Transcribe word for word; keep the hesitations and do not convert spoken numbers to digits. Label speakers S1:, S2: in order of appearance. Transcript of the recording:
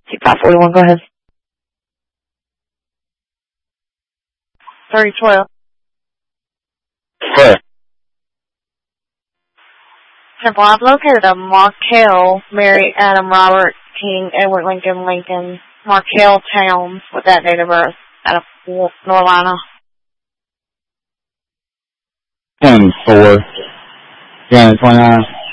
S1: Two five forty one. Go ahead. Thirty twelve.
S2: Correct.
S1: Temple, I've located a Markel, Mary, Adam, Robert, King, Edward, Lincoln, Lincoln, Markel Towns with that date of birth out of North Carolina.
S2: ten four. twenty-nine.